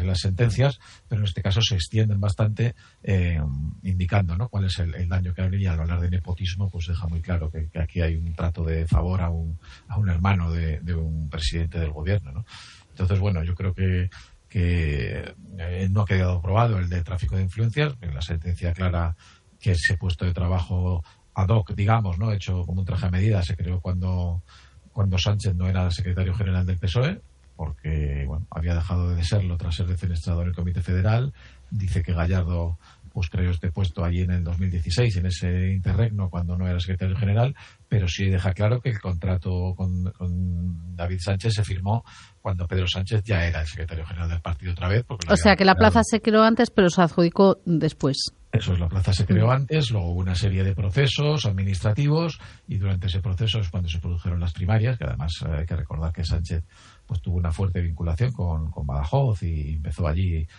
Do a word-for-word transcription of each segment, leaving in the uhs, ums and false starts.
las sentencias, pero en este caso se extienden bastante, eh, indicando, ¿no?, cuál es el, el daño que habría. Al hablar de nepotismo, pues deja muy claro que, que aquí hay un trato de favor a un, a un hermano de, de un presidente del gobierno, ¿no? Entonces, bueno, yo creo que que eh, no ha quedado aprobado el de tráfico de influencias. En la sentencia aclara que ese puesto de trabajo ad hoc, digamos, ¿no?, hecho como un traje a medida, se creó cuando, cuando Sánchez no era secretario general del P S O E, porque bueno, había dejado de serlo tras ser defenestrado en el Comité Federal. Dice que Gallardo pues creó este puesto allí en el dos mil dieciséis, en ese interregno, cuando no era secretario general, pero sí deja claro que el contrato con, con David Sánchez se firmó cuando Pedro Sánchez ya era el secretario general del partido otra vez. Porque o sea, que la plaza se creó antes, pero se adjudicó después. Eso es, la plaza se creó antes, luego hubo una serie de procesos administrativos y durante ese proceso es cuando se produjeron las primarias, que además eh, hay que recordar que Sánchez pues tuvo una fuerte vinculación con, con Badajoz y empezó allí eh,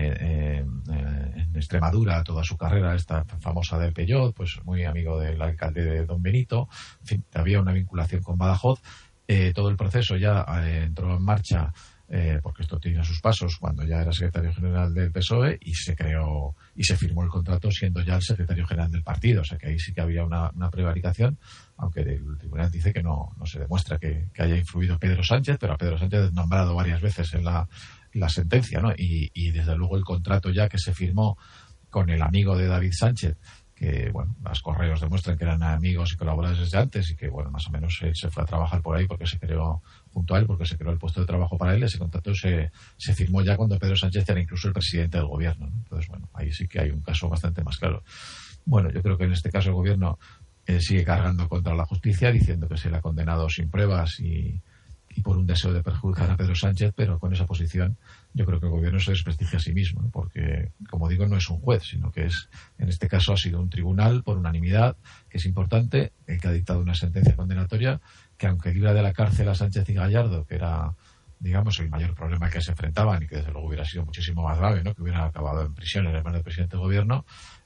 eh, en Extremadura toda su carrera, esta famosa del Peyot, pues muy amigo del alcalde de Don Benito. En fin, había una vinculación con Badajoz. Eh, todo el proceso ya eh, entró en marcha, eh, porque esto tiene sus pasos, cuando ya era secretario general del P S O E y se creó y se firmó el contrato siendo ya el secretario general del partido. O sea que ahí sí que había una, una prevaricación, aunque el tribunal dice que no, no se demuestra que, que haya influido Pedro Sánchez, pero a Pedro Sánchez es nombrado varias veces en la, en la sentencia, ¿no? Y, y desde luego el contrato ya que se firmó con el amigo de David Sánchez, que bueno, los correos demuestran que eran amigos y colaboradores desde antes y que bueno, más o menos él se fue a trabajar por ahí porque se creó junto a él, porque se creó el puesto de trabajo para él. Ese contrato se, se firmó ya cuando Pedro Sánchez era incluso el presidente del gobierno, ¿no? Entonces bueno, ahí sí que hay un caso bastante más claro. Bueno, yo creo que en este caso el gobierno eh, sigue cargando contra la justicia, diciendo que se le ha condenado sin pruebas y, y por un deseo de perjudicar a Pedro Sánchez, pero con esa posición yo creo que el gobierno se desprestigia a sí mismo, ¿no? Porque, como digo, no es un juez, sino que es, en este caso ha sido un tribunal por unanimidad, que es importante, el que ha dictado una sentencia condenatoria, que aunque libra de la cárcel a Sánchez y Gallardo, que era, digamos, el mayor problema al que se enfrentaban y que desde luego hubiera sido muchísimo más grave, ¿no?, que hubieran acabado en prisión el hermano del presidente del gobierno,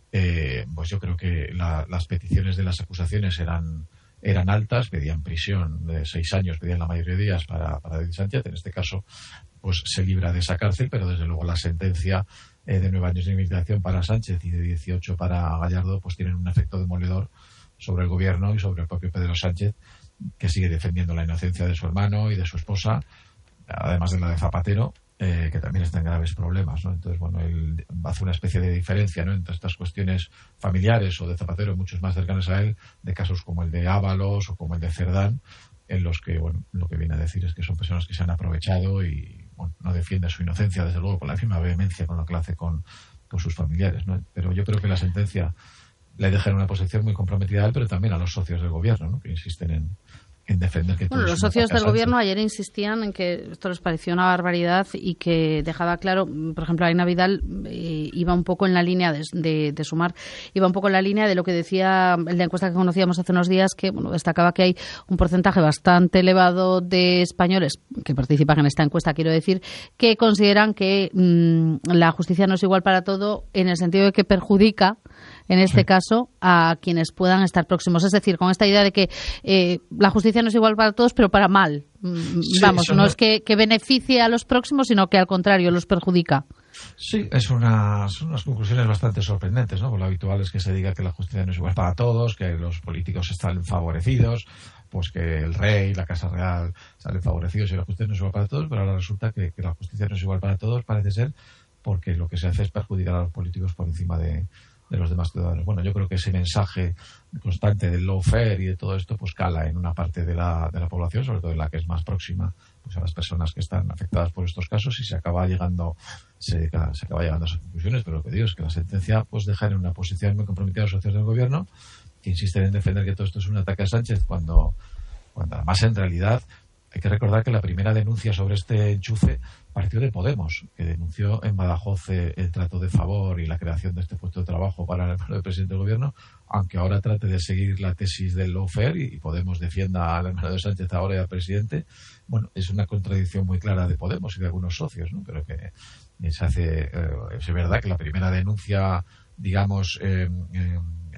eh, pues yo creo que la, las peticiones de las acusaciones eran eran altas, pedían prisión de seis años, pedían la mayoría de días para, para David Sánchez. En este caso pues se libra de esa cárcel, pero desde luego la sentencia eh, de nueve años de inhabilitación para Sánchez y de dieciocho para Gallardo pues tienen un efecto demoledor sobre el gobierno y sobre el propio Pedro Sánchez, que sigue defendiendo la inocencia de su hermano y de su esposa, además de la de Zapatero, eh, que también está en graves problemas, ¿no? Entonces, bueno, él hace una especie de diferencia, ¿no?, entre estas cuestiones familiares o de Zapatero, muchos más cercanos a él, de casos como el de Ábalos o como el de Cerdán, en los que, bueno, lo que viene a decir es que son personas que se han aprovechado y, bueno, no defiende su inocencia, desde luego, con la misma vehemencia con lo que lo hace con, con sus familiares, ¿no? Pero yo creo que la sentencia le deja en una posición muy comprometida a él, pero también a los socios del gobierno, ¿no?, que insisten en en defender que bueno, los socios del gobierno ayer insistían en que esto les pareció una barbaridad y que dejaba claro, por ejemplo, Aina Vidal eh, iba un poco en la línea de, de, de Sumar, iba un poco en la línea de lo que decía en la encuesta que conocíamos hace unos días, que bueno, destacaba que hay un porcentaje bastante elevado de españoles que participan en esta encuesta, quiero decir, que consideran que mmm, la justicia no es igual para todo, en el sentido de que perjudica, en este sí. caso, a quienes puedan estar próximos. Es decir, con esta idea de que eh, la justicia no es igual para todos, pero para mal. Sí, Vamos, no, no es que, que beneficie a los próximos, sino que al contrario, los perjudica. Sí, es una, son unas conclusiones bastante sorprendentes, ¿no? Porque lo habitual es que se diga que la justicia no es igual para todos, que los políticos están favorecidos, pues que el rey, la Casa Real salen favorecidos y la justicia no es igual para todos, pero ahora resulta que, que la justicia no es igual para todos, parece ser, porque lo que se hace es perjudicar a los políticos por encima de de los demás ciudadanos. Bueno, yo creo que ese mensaje constante del lawfare y de todo esto pues cala en una parte de la, de la población, sobre todo en la que es más próxima pues a las personas que están afectadas por estos casos, y se acaba llegando se, se acaba llegando a esas conclusiones. Pero lo que digo es que la sentencia pues deja en una posición muy comprometida a los socios del gobierno, que insisten en defender que todo esto es un ataque a Sánchez, cuando, cuando además en realidad hay que recordar que la primera denuncia sobre este enchufe partió de Podemos, que denunció en Badajoz el trato de favor y la creación de este puesto de trabajo para el hermano del presidente del gobierno, aunque ahora trate de seguir la tesis del lawfare y Podemos defienda al hermano de Sánchez ahora y al presidente. Bueno, es una contradicción muy clara de Podemos y de algunos socios, ¿no? Pero que se hace, eh, es verdad que la primera denuncia, digamos, eh, eh,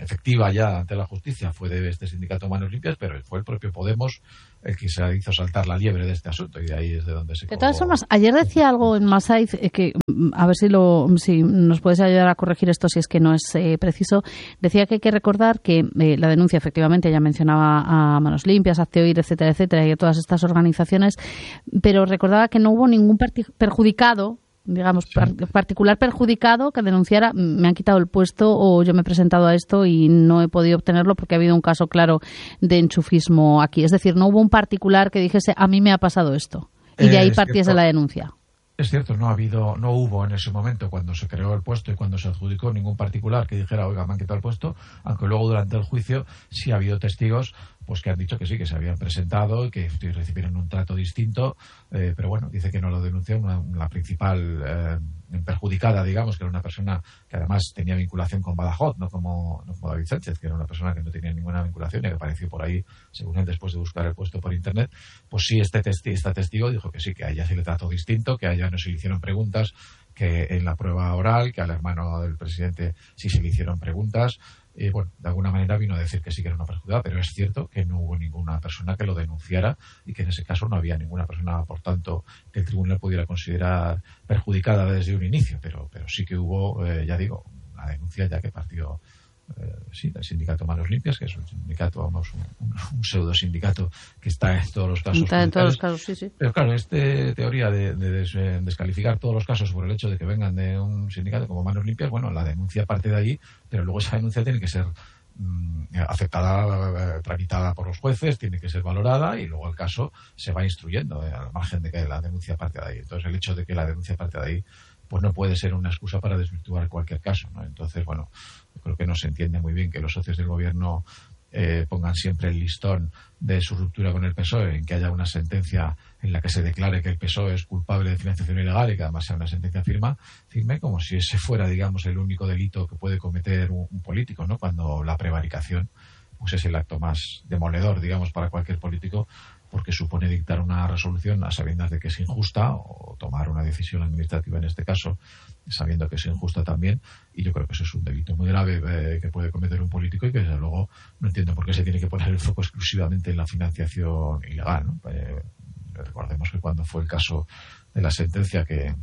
efectiva ya ante la justicia fue de este sindicato Manos Limpias, pero fue el propio Podemos el que se hizo saltar la liebre de este asunto, y de ahí es de donde se... De todas formas, ayer decía algo en Masaiz, eh, que a ver si lo si nos puedes ayudar a corregir esto si es que no es eh, preciso. Decía que hay que recordar que eh, la denuncia, efectivamente, ya mencionaba a Manos Limpias, Hazte Oír, etcétera, etcétera, y a todas estas organizaciones, pero recordaba que no hubo ningún perjudicado, digamos, sí. par- particular perjudicado que denunciara, me han quitado el puesto o yo me he presentado a esto y no he podido obtenerlo porque ha habido un caso claro de enchufismo aquí. Es decir, no hubo un particular que dijese, a mí me ha pasado esto, y de ahí eh, partiese la denuncia. Es cierto, no ha habido, no hubo en ese momento, cuando se creó el puesto y cuando se adjudicó, ningún particular que dijera, oiga, me han quitado el puesto, aunque luego durante el juicio sí ha habido testigos pues que han dicho que sí, que se habían presentado y que recibieron un trato distinto, eh, pero bueno, dice que no lo denunció. Una, la principal eh, perjudicada, digamos, que era una persona que además tenía vinculación con Badajoz, no como, no como David Sánchez, que era una persona que no tenía ninguna vinculación y que apareció por ahí, según él, después de buscar el puesto por internet. Pues sí, este, testi- este testigo dijo que sí, que a ella se le trató distinto, que a ella no se le hicieron preguntas, que en la prueba oral, que al hermano del presidente sí se le hicieron preguntas. Eh, bueno, de alguna manera vino a decir que sí que era una perjudicada, pero es cierto que no hubo ninguna persona que lo denunciara y que en ese caso no había ninguna persona, por tanto, que el tribunal pudiera considerar perjudicada desde un inicio, pero, pero sí que hubo, eh, ya digo, una denuncia ya que partió eh, sí, del sindicato Manos Limpias, que es un sindicato, vamos, un, un, un pseudo sindicato que está en todos los casos. Está en todos los casos, sí, sí. Pero claro, esta teoría de, de des, descalificar todos los casos por el hecho de que vengan de un sindicato como Manos Limpias, bueno, la denuncia parte de allí, pero luego esa denuncia tiene que ser mmm, aceptada, eh, tramitada por los jueces, tiene que ser valorada y luego el caso se va instruyendo, eh, al margen de que la denuncia parte de ahí. Entonces, el hecho de que la denuncia parte de ahí pues no puede ser una excusa para desvirtuar cualquier caso, ¿no? Entonces, bueno, yo creo que no se entiende muy bien que los socios del gobierno eh, pongan siempre el listón de su ruptura con el P S O E en que haya una sentencia en la que se declare que el P S O E es culpable de financiación ilegal y que además sea una sentencia firme, firme como si ese fuera, digamos, el único delito que puede cometer un, un político, ¿no? Cuando la prevaricación pues es el acto más demoledor, digamos, para cualquier político, porque supone dictar una resolución a sabiendas de que es injusta o tomar una decisión administrativa en este caso sabiendo que es injusta también, y yo creo que eso es un delito muy grave eh, que puede cometer un político y que desde luego no entiendo por qué se tiene que poner el foco exclusivamente en la financiación ilegal, ¿no? Eh, recordemos que cuando fue el caso de la sentencia que,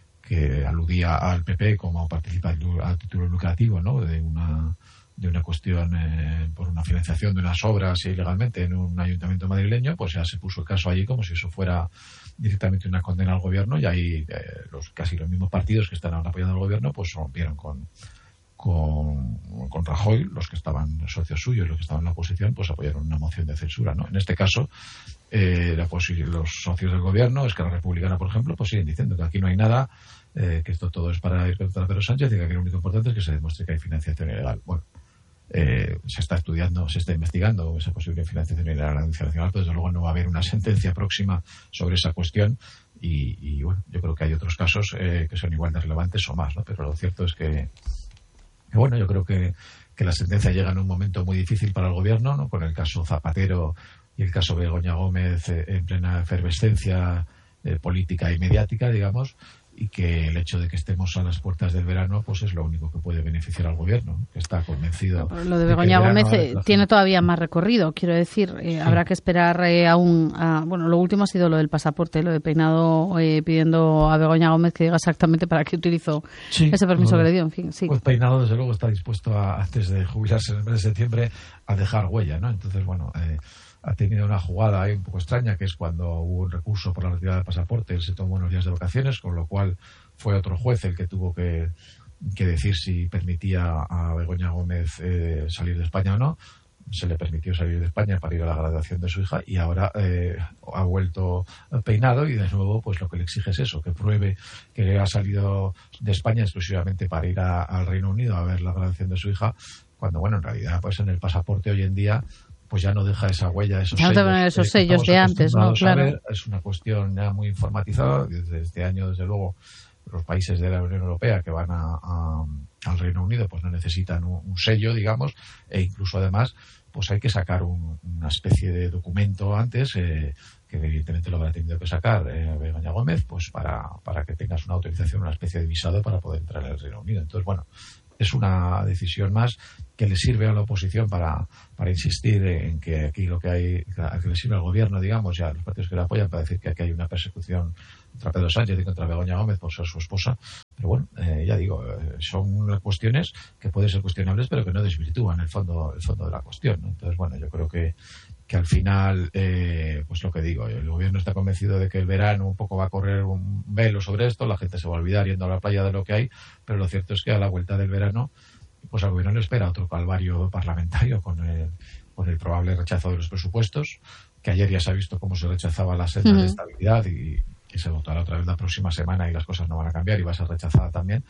que aludía al P P como participar a título lucrativo, ¿no? de una de una cuestión eh, por una financiación de unas obras ilegalmente en un ayuntamiento madrileño, pues ya se puso el caso allí como si eso fuera directamente una condena al gobierno, y ahí eh, los casi los mismos partidos que están ahora apoyando al gobierno pues rompieron con, con, con Rajoy. Los que estaban socios suyos, los que estaban en la oposición, pues apoyaron una moción de censura, ¿no? En este caso, eh, la posi- los socios del gobierno, Esquerra Republicana, por ejemplo, pues siguen diciendo que aquí no hay nada, eh, que esto todo es para ir contra Pedro Sánchez y que aquí lo único importante es que se demuestre que hay financiación ilegal. Bueno, Eh, se está estudiando, se está investigando esa posible financiación ilegal a la Audiencia Nacional, pero desde luego no va a haber una sentencia próxima sobre esa cuestión y, y bueno, yo creo que hay otros casos eh, que son igual de relevantes o más, ¿no? Pero lo cierto es que, que bueno, yo creo que, que la sentencia llega en un momento muy difícil para el gobierno, ¿no? Con el caso Zapatero y el caso Begoña Gómez eh, en plena efervescencia eh, política y mediática, digamos, y que el hecho de que estemos a las puertas del verano pues es lo único que puede beneficiar al gobierno, ¿no? Que está convencido. No, lo de Begoña de Gómez eh, tiene todavía más recorrido, quiero decir, eh, sí. Habrá que esperar eh, aún a, bueno, lo último ha sido lo del pasaporte, lo de Peinado eh, pidiendo a Begoña Gómez que diga exactamente para qué utilizó sí, ese permiso que le dio, en fin, sí. Pues Peinado desde luego está dispuesto a, antes de jubilarse en el mes de septiembre, a dejar huella, ¿no? Entonces, bueno, eh, ha tenido una jugada ahí un poco extraña, que es cuando hubo un recurso por la retirada del pasaporte, él se tomó unos días de vacaciones, con lo cual fue otro juez el que tuvo que, que decir si permitía a Begoña Gómez eh, salir de España o no. Se le permitió salir de España para ir a la graduación de su hija y ahora eh, ha vuelto Peinado y de nuevo pues lo que le exige es eso, que pruebe que ha salido de España exclusivamente para ir a, al Reino Unido a ver la graduación de su hija, cuando bueno, en realidad pues en el pasaporte hoy en día pues ya no deja esa huella, esos ya sellos, no esos eh, sellos de antes, ¿no? Claro. Ver. Es una cuestión ya muy informatizada. Desde este año, desde luego, los países de la Unión Europea que van a, a, al Reino Unido pues no necesitan un, un sello, digamos, e incluso además pues hay que sacar un, una especie de documento antes, eh, que evidentemente lo habrá tenido que sacar eh, Begoña Gómez, pues para, para que tengas una autorización, una especie de visado para poder entrar al Reino Unido. Entonces, bueno, es una decisión más que le sirve a la oposición para, para insistir en que aquí lo que hay, que le sirve al gobierno, digamos, y a los partidos que le apoyan para decir que aquí hay una persecución contra Pedro Sánchez y contra Begoña Gómez por ser su esposa. Pero bueno, eh, ya digo, eh, son cuestiones que pueden ser cuestionables, pero que no desvirtúan el fondo, el fondo de la cuestión, ¿no? Entonces, bueno, yo creo que que al final, eh, pues lo que digo, el gobierno está convencido de que el verano un poco va a correr un velo sobre esto, la gente se va a olvidar yendo a la playa de lo que hay, pero lo cierto es que a la vuelta del verano, pues al gobierno le espera otro calvario parlamentario con el, con el probable rechazo de los presupuestos, que ayer ya se ha visto cómo se rechazaba la senda uh-huh. de estabilidad y que se votará otra vez la próxima semana y las cosas no van a cambiar y va a ser rechazada también.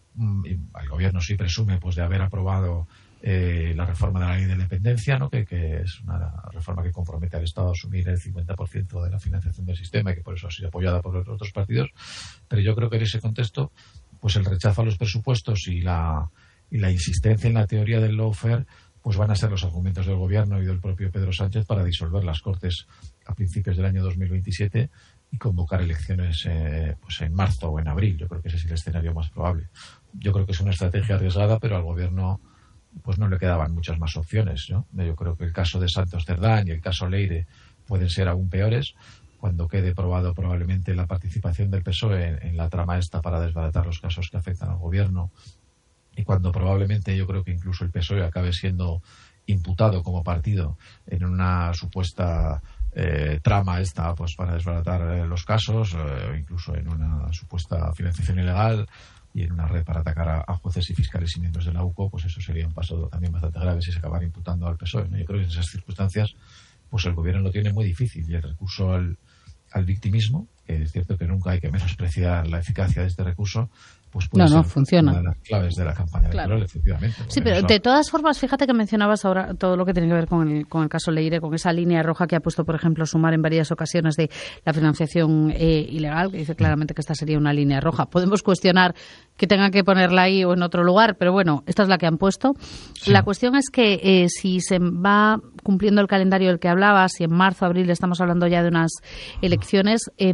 Y el gobierno sí presume pues de haber aprobado Eh, la reforma de la ley de dependencia, ¿no? que, que es una reforma que compromete al Estado a asumir el cincuenta por ciento de la financiación del sistema y que por eso ha sido apoyada por los otros partidos. Pero yo creo que en ese contexto, pues el rechazo a los presupuestos y la, y la insistencia en la teoría del lawfare pues van a ser los argumentos del gobierno y del propio Pedro Sánchez para disolver las Cortes a principios del año dos mil veintisiete y convocar elecciones eh, pues en marzo o en abril. Yo creo que ese es el escenario más probable. Yo creo que es una estrategia arriesgada, pero al gobierno pues no le quedaban muchas más opciones, ¿no? Yo creo que el caso de Santos Cerdán y el caso Leire pueden ser aún peores cuando quede probado probablemente la participación del P S O E en, en la trama esta para desbaratar los casos que afectan al gobierno y cuando probablemente yo creo que incluso el P S O E acabe siendo imputado como partido en una supuesta eh, trama esta pues para desbaratar eh, los casos o eh, incluso en una supuesta financiación ilegal y en una red para atacar a, a jueces y fiscales y miembros de la U C O, pues eso sería un paso también bastante grave si se acabara imputando al P S O E, ¿no? Yo creo que en esas circunstancias pues el gobierno lo tiene muy difícil y el recurso al, al victimismo, que es cierto que nunca hay que menospreciar la eficacia de este recurso, pues puede no, ser no, funciona. una de las claves de la campaña electoral, claro. Efectivamente. Sí, pero eso... de todas formas, fíjate que mencionabas ahora todo lo que tiene que ver con el, con el caso Leire, con esa línea roja que ha puesto, por ejemplo, Sumar en varias ocasiones de la financiación eh, ilegal, que dice claramente que esta sería una línea roja. Podemos cuestionar que tengan que ponerla ahí o en otro lugar, pero bueno, esta es la que han puesto. Sí. La cuestión es que eh, si se va cumpliendo el calendario del que hablabas, si en marzo, abril estamos hablando ya de unas elecciones, eh,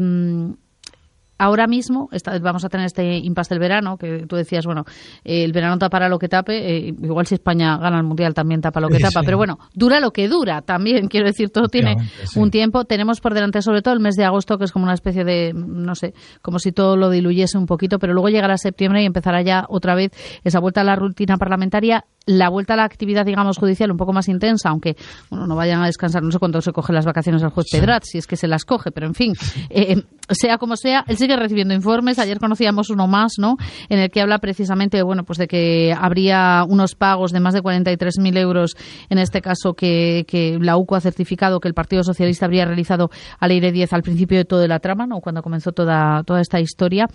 ahora mismo está, vamos a tener este impasse del verano, que tú decías, bueno, eh, el verano tapará lo que tape, eh, igual si España gana el Mundial también tapa lo que tapa, sí. Pero bueno, dura lo que dura también, quiero decir, todo tiene sí. un tiempo. Tenemos por delante sobre todo el mes de agosto, que es como una especie de, no sé, como si todo lo diluyese un poquito, pero luego llegará septiembre y empezará ya otra vez esa vuelta a la rutina parlamentaria, la vuelta a la actividad, digamos, judicial un poco más intensa, aunque bueno, no vayan a descansar, no sé cuándo se coge las vacaciones al juez sí. Pedrat, si es que se las coge, pero en fin, eh, sea como sea, él sigue recibiendo informes. Ayer conocíamos uno más, ¿no?, en el que habla precisamente, bueno, pues de que habría unos pagos de más de cuarenta y tres mil euros, en este caso que, que la U C O ha certificado que el Partido Socialista habría realizado a Leire Díez al principio de toda la trama, ¿no?, cuando comenzó toda, toda esta historia.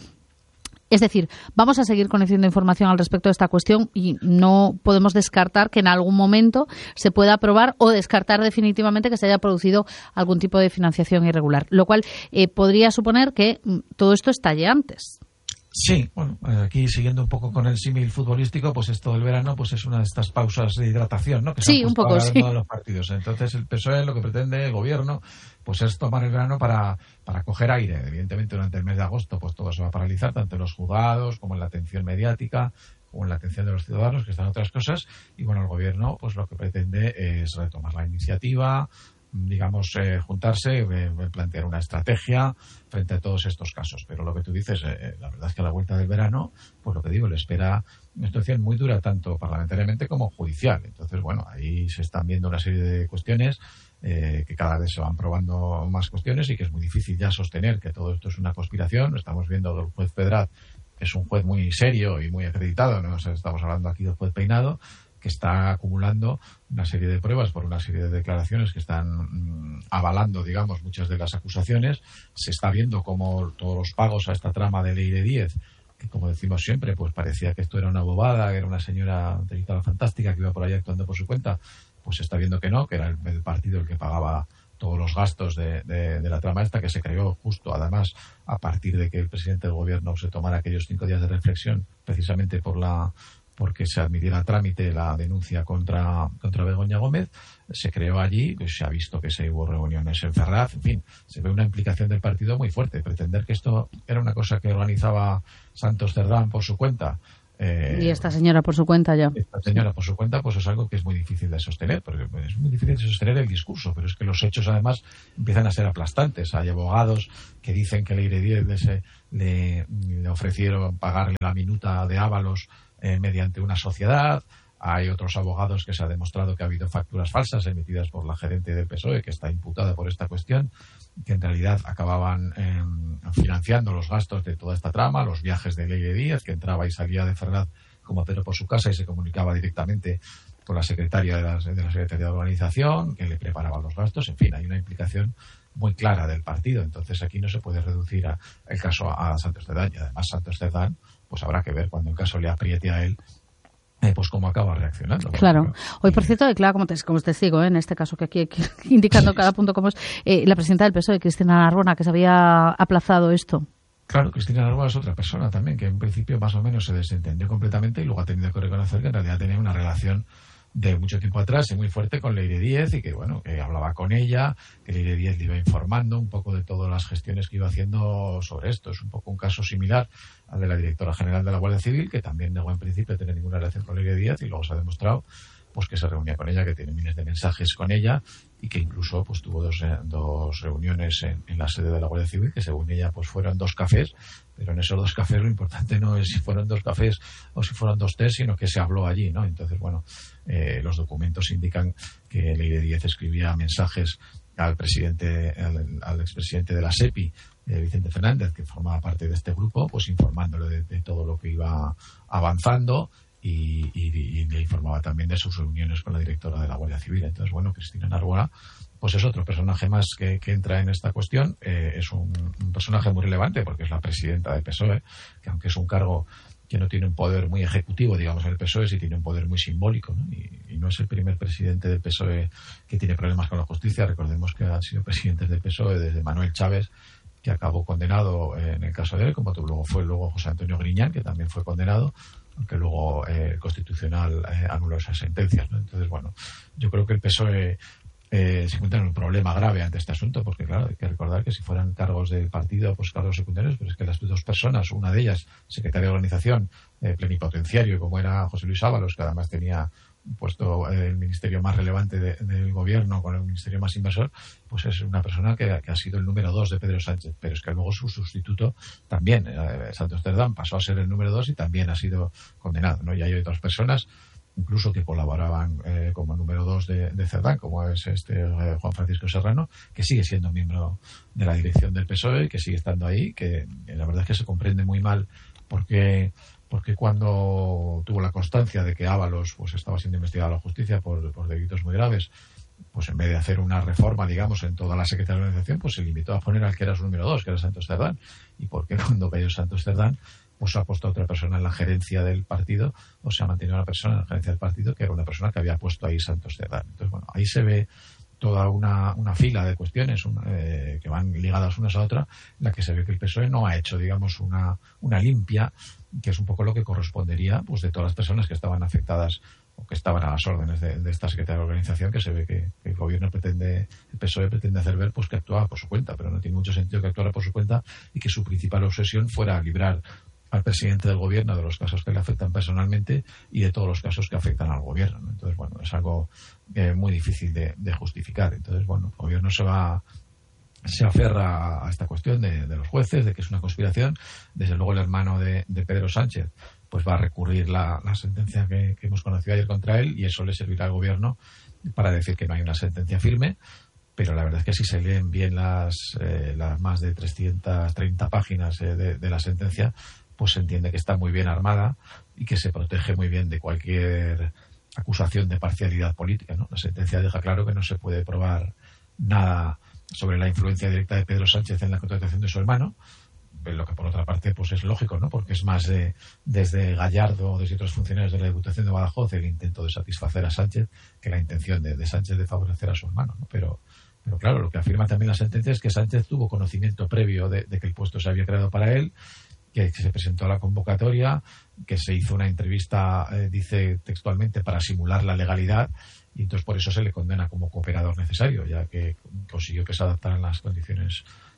Es decir, vamos a seguir conociendo información al respecto de esta cuestión y no podemos descartar que en algún momento se pueda aprobar o descartar definitivamente que se haya producido algún tipo de financiación irregular, lo cual eh, podría suponer que todo esto estalle antes. Sí, bueno, aquí siguiendo un poco con el símil futbolístico, pues esto del verano pues es una de estas pausas de hidratación, ¿no?, que se sí, han un poco, ahora sí. en todos los partidos. Entonces el P S O E lo que pretende, el gobierno, pues es tomar el verano para, para coger aire. Evidentemente durante el mes de agosto pues todo se va a paralizar, tanto en los juzgados como en la atención mediática o en la atención de los ciudadanos, que están otras cosas. Y bueno, el gobierno pues lo que pretende es retomar la iniciativa, digamos, eh, juntarse, eh, plantear una estrategia frente a todos estos casos. Pero lo que tú dices, eh, la verdad es que a la vuelta del verano, pues lo que digo, le espera una situación muy dura tanto parlamentariamente como judicial. Entonces, bueno, ahí se están viendo una serie de cuestiones eh, que cada vez se van probando más cuestiones y que es muy difícil ya sostener que todo esto es una conspiración. Estamos viendo que el juez Pedrat es un juez muy serio y muy acreditado, ¿no? O sea, estamos hablando aquí del juez Peinado, que está acumulando una serie de pruebas por una serie de declaraciones que están mmm, avalando, digamos, muchas de las acusaciones. Se está viendo cómo todos los pagos a esta trama de Leire Díez, que como decimos siempre, pues parecía que esto era una bobada, que era una señora delicada fantástica que iba por ahí actuando por su cuenta, pues se está viendo que no, que era el, el partido el que pagaba todos los gastos de, de, de la trama esta, que se creó justo, además, a partir de que el presidente del gobierno se tomara aquellos cinco días de reflexión, precisamente por la porque se admitiera a trámite la denuncia contra, contra Begoña Gómez. Se creó allí, pues se ha visto que se hubo reuniones en Ferraz, en fin, se ve una implicación del partido muy fuerte. Pretender que esto era una cosa que organizaba Santos Cerdán por su cuenta, Eh, y esta señora por su cuenta ya. Esta señora por su cuenta, pues es algo que es muy difícil de sostener, porque es muy difícil de sostener el discurso, pero es que los hechos además empiezan a ser aplastantes. Hay abogados que dicen que Leire Díez le, le, le ofrecieron pagarle la minuta de Ábalos eh, mediante una sociedad. Hay otros abogados que se ha demostrado que ha habido facturas falsas emitidas por la gerente del P S O E, que está imputada por esta cuestión, que en realidad acababan eh, financiando los gastos de toda esta trama, los viajes de Leire Díez, que entraba y salía de Ferraz como Pedro por su casa y se comunicaba directamente con la secretaria de la, de la Secretaría de Organización, que le preparaba los gastos. En fin, hay una implicación muy clara del partido. Entonces aquí no se puede reducir a, el caso a, a Santos Cerdán. Y además Santos Cerdán, pues habrá que ver cuando el caso le apriete a él, Eh, pues cómo acaba reaccionando. Claro. Hoy, por cierto, claro, como te, como te digo, ¿eh? En este caso que aquí, aquí indicando cada punto como es, eh, la presidenta del P S O E, Cristina Narbona, que se había aplazado esto. Claro, Cristina Narbona es otra persona también, que en principio más o menos se desentendió completamente y luego ha tenido que reconocer que en realidad tenía una relación de mucho tiempo atrás y muy fuerte con Leire Díez, y que bueno, que hablaba con ella, que Leire Díez le iba informando un poco de todas las gestiones que iba haciendo sobre esto. Es un poco un caso similar al de la directora general de la Guardia Civil, que también negó en principio tener ninguna relación con Leire Díez, y luego se ha demostrado pues que se reunía con ella, que tiene miles de mensajes con ella, y que incluso pues tuvo dos, dos reuniones en, en la sede de la Guardia Civil, que según ella pues fueron dos cafés, pero en esos dos cafés lo importante no es si fueron dos cafés o si fueron dos tés, sino que se habló allí, ¿no? Entonces, bueno, eh, los documentos indican que Leire Díez escribía mensajes al presidente, al, al expresidente de la SEPI, eh, Vicente Fernández, que formaba parte de este grupo, pues informándole de, de todo lo que iba avanzando. Y, y, y le informaba también de sus reuniones con la directora de la Guardia Civil. Entonces, bueno, Cristina Narbona pues es otro personaje más que, que entra en esta cuestión. Eh, es un, un personaje muy relevante porque es la presidenta del P S O E, que aunque es un cargo que no tiene un poder muy ejecutivo, digamos, en el P S O E, sí tiene un poder muy simbólico, ¿no? Y, y no es el primer presidente del P S O E que tiene problemas con la justicia. Recordemos que han sido presidentes del P S O E desde Manuel Chávez, que acabó condenado en el caso de él, como luego fue luego José Antonio Griñán, que también fue condenado, aunque luego eh, el Constitucional eh, anuló esas sentencias, ¿no? Entonces, bueno, yo creo que el P S O E eh, se encuentra en un problema grave ante este asunto, porque, claro, hay que recordar que si fueran cargos del partido, pues cargos secundarios, pero es que las dos personas, una de ellas, secretaria de Organización, eh, plenipotenciario, como era José Luis Ábalos, que además tenía puesto el ministerio más relevante de, del gobierno con el ministerio más inversor, pues es una persona que, que ha sido el número dos de Pedro Sánchez, pero es que luego su sustituto también, eh, Santos Cerdán, pasó a ser el número dos y también ha sido condenado, ¿no? Y hay otras personas incluso que colaboraban eh, como número dos de, de Cerdán, como es este eh, Juan Francisco Serrano, que sigue siendo miembro de la dirección del P S O E, que sigue estando ahí, que eh, la verdad es que se comprende muy mal porque porque cuando tuvo la constancia de que Ábalos pues estaba siendo investigado a la justicia por, por delitos muy graves, pues en vez de hacer una reforma, digamos, en toda la Secretaría de Organización, pues se limitó a poner al que era su número dos, que era Santos Cerdán. ¿Y por qué cuando cayó Santos Cerdán, pues ha puesto a otra persona en la gerencia del partido, o se ha mantenido a una persona en la gerencia del partido que era una persona que había puesto ahí Santos Cerdán? Entonces, bueno, ahí se ve toda una, una fila de cuestiones una, eh, que van ligadas unas a otras, en la que se ve que el P S O E no ha hecho, digamos, una, una limpia, que es un poco lo que correspondería pues de todas las personas que estaban afectadas o que estaban a las órdenes de, de esta Secretaría de Organización, que se ve que, que el gobierno pretende, el P S O E pretende hacer ver pues que actuaba por su cuenta, pero no tiene mucho sentido que actuara por su cuenta y que su principal obsesión fuera librar al presidente del gobierno de los casos que le afectan personalmente y de todos los casos que afectan al gobierno, ¿no? Entonces, bueno, es algo eh, muy difícil de, de justificar. Entonces, bueno, el gobierno se va se aferra a esta cuestión de, de los jueces, de que es una conspiración. Desde luego el hermano de, de Pedro Sánchez pues va a recurrir la, la sentencia que, que hemos conocido ayer contra él, y eso le servirá al gobierno para decir que no hay una sentencia firme. Pero la verdad es que si se leen bien las, eh, las más de trescientas treinta páginas eh, de, de la sentencia, pues se entiende que está muy bien armada y que se protege muy bien de cualquier acusación de parcialidad política, ¿no? La sentencia deja claro que no se puede probar nada sobre la influencia directa de Pedro Sánchez en la contratación de su hermano, lo que por otra parte pues es lógico, ¿no? Porque es más de, desde Gallardo o desde otros funcionarios de la Diputación de Badajoz el intento de satisfacer a Sánchez que la intención de, de Sánchez de favorecer a su hermano, ¿no? Pero, pero claro, lo que afirma también la sentencia es que Sánchez tuvo conocimiento previo de, de que el puesto se había creado para él, que se presentó a la convocatoria, que se hizo una entrevista, eh, dice textualmente, para simular la legalidad, y entonces por eso se le condena como cooperador necesario, ya que consiguió que se adaptaran las condiciones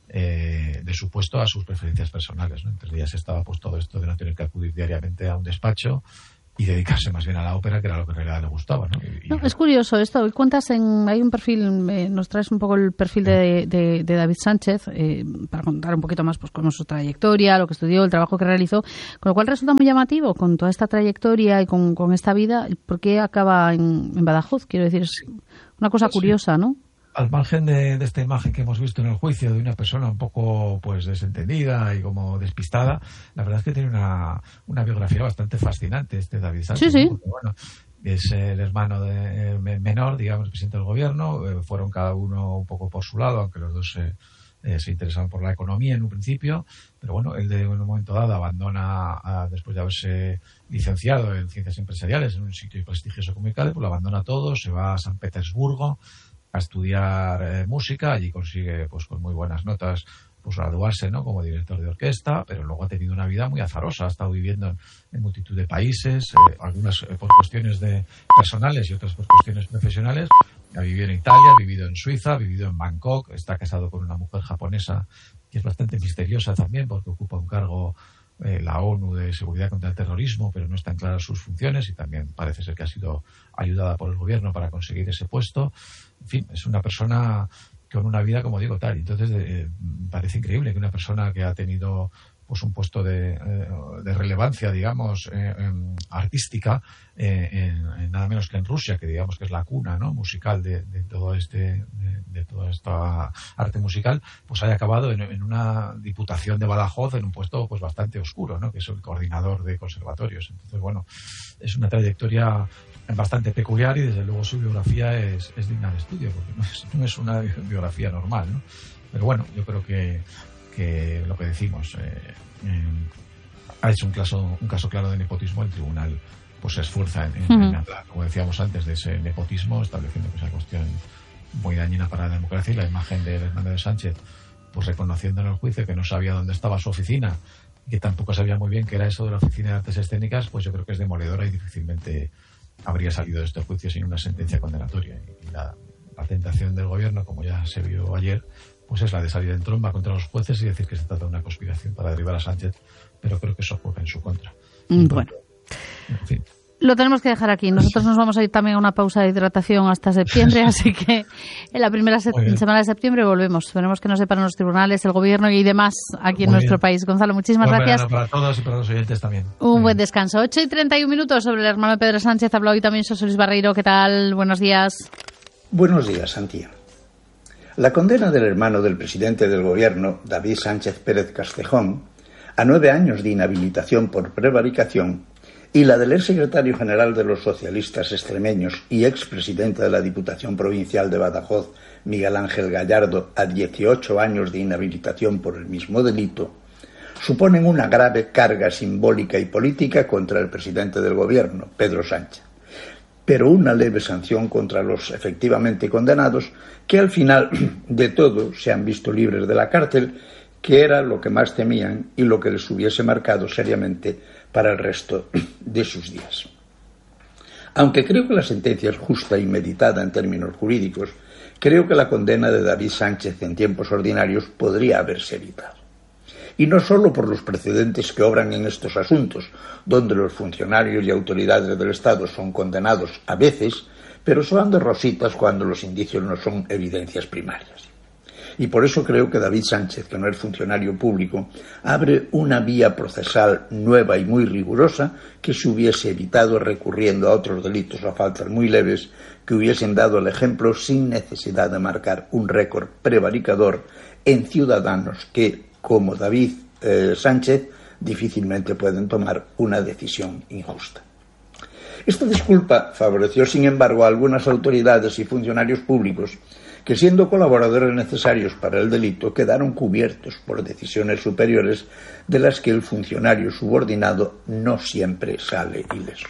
eh, de su puesto a sus preferencias personales, ¿no? Entre ellas estaba pues todo esto de no tener que acudir diariamente a un despacho y dedicarse más bien a la ópera, que era lo que en realidad le gustaba, ¿no? Y, no, es curioso esto. Hoy cuentas en, hay un perfil, eh, nos traes un poco el perfil de, de, de David Sánchez, eh, para contar un poquito más pues cómo es su trayectoria, lo que estudió, el trabajo que realizó, con lo cual resulta muy llamativo, con toda esta trayectoria y con, con esta vida, ¿por qué acaba en, en Badajoz? Quiero decir, es una cosa pues curiosa, sí. ¿no? Al margen de, de esta imagen que hemos visto en el juicio de una persona un poco pues desentendida y como despistada, la verdad es que tiene una, una biografía bastante fascinante este David Sánchez. Sí, sí. ¿No? Porque, bueno, es el hermano de, eh, menor, digamos, presidente del gobierno. Eh, fueron cada uno un poco por su lado, aunque los dos eh, eh, se interesaban por la economía en un principio. Pero bueno, él de, en un momento dado abandona, a, después de haberse licenciado en ciencias empresariales en un sitio prestigioso como Icade, pues lo abandona todo, se va a San Petersburgo a estudiar eh, música. Allí consigue pues con muy buenas notas pues graduarse, ¿no?, como director de orquesta, pero luego ha tenido una vida muy azarosa, ha estado viviendo en, en multitud de países, eh, algunas eh, por cuestiones de personales y otras por cuestiones profesionales. Ha vivido en Italia, ha vivido en Suiza, ha vivido en Bangkok, está casado con una mujer japonesa que es bastante misteriosa también porque ocupa un cargo eh, la ONU de seguridad contra el terrorismo, pero no están claras sus funciones y también parece ser que ha sido ayudada por el gobierno para conseguir ese puesto. En fin, es una persona con una vida, como digo, tal. Entonces, eh, parece increíble que una persona que ha tenido pues un puesto de, eh, de relevancia, digamos, eh, eh, artística, eh, en, en nada menos que en Rusia, que digamos que es la cuna, ¿no?, musical de, de todo este, de, de toda esta arte musical, pues haya acabado en, en una diputación de Badajoz, en un puesto pues bastante oscuro, ¿no?, que es el coordinador de conservatorios. Entonces, bueno, es una trayectoria bastante peculiar y desde luego su biografía es, es digna de estudio, porque no es, no es una biografía normal, ¿no? Pero bueno, yo creo que que lo que decimos, eh, eh, ha hecho un caso, un caso claro de nepotismo. El tribunal pues se esfuerza en, en, uh-huh. en hablar, como decíamos antes, de ese nepotismo, estableciendo que es una cuestión muy dañina para la democracia, y la imagen del hermano de Sánchez pues reconociendo en el juicio que no sabía dónde estaba su oficina, que tampoco sabía muy bien qué era eso de la Oficina de Artes Escénicas, pues yo creo que es demoledora y difícilmente habría salido de este juicio sin una sentencia condenatoria. Y la, la tentación del gobierno, como ya se vio ayer, pues es la de salir en tromba contra los jueces y decir que se trata de una conspiración para derribar a Sánchez, pero creo que eso juega en su contra. Bueno, en fin. Lo tenemos que dejar aquí. Nosotros nos vamos a ir también a una pausa de hidratación hasta septiembre, así que en la primera se- semana de septiembre volvemos. Esperemos que nos separan los tribunales, el gobierno y demás aquí Muy en nuestro bien. país. Gonzalo, muchísimas buen gracias. Para todos y para los oyentes también. Un bien. buen descanso. ocho y treinta y un minutos sobre el hermano de Pedro Sánchez. Habla hoy también José Luis Barreiro. ¿Qué tal? Buenos días. Buenos días, Santi. La condena del hermano del presidente del gobierno, David Sánchez Pérez Castejón, a nueve años de inhabilitación por prevaricación, y la del exsecretario general de los socialistas extremeños y expresidente de la Diputación Provincial de Badajoz, Miguel Ángel Gallardo, a dieciocho años de inhabilitación por el mismo delito, suponen una grave carga simbólica y política contra el presidente del gobierno, Pedro Sánchez, pero una leve sanción contra los efectivamente condenados, que al final de todo se han visto libres de la cárcel, que era lo que más temían y lo que les hubiese marcado seriamente para el resto de sus días. Aunque creo que la sentencia es justa y meditada en términos jurídicos, creo que la condena de David Sánchez en tiempos ordinarios podría haberse evitado. Y no solo por los precedentes que obran en estos asuntos, donde los funcionarios y autoridades del Estado son condenados a veces, pero son de rositas cuando los indicios no son evidencias primarias. Y por eso creo que David Sánchez, que no es funcionario público, abre una vía procesal nueva y muy rigurosa que se hubiese evitado recurriendo a otros delitos o a faltas muy leves que hubiesen dado el ejemplo sin necesidad de marcar un récord prevaricador en ciudadanos que, como David eh, Sánchez, difícilmente pueden tomar una decisión injusta. Esta disculpa favoreció, sin embargo, a algunas autoridades y funcionarios públicos que, siendo colaboradores necesarios para el delito, quedaron cubiertos por decisiones superiores de las que el funcionario subordinado no siempre sale ileso.